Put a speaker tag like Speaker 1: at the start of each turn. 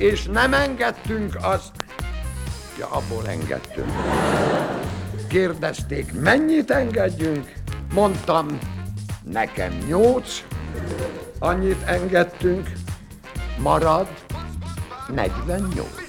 Speaker 1: és nem engedtünk azt. Ja, abból engedtünk. Kérdezték, mennyit engedjünk? Mondtam, nekem 8, annyit engedtünk, marad 48.